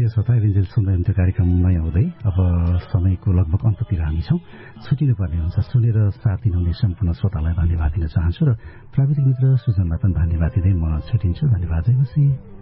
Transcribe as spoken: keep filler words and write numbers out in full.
श्रोता रेन्जेल सुन्दै हुन्थ्यो कार्यक्रम नयाँ आउँदै अब समयको लगभग अन्ततिर हामी छौँ छुटिनुपर्ने हुन्छ सुनेर साथ दिनुहुने सम्पूर्ण श्रोतालाई धन्यवाद दिन चाहन्छु र प्राविधिक मित्र सुजनलाई पनि धन्यवाद दिँदै म छुटिन्छु धन्यवाद जय मसी।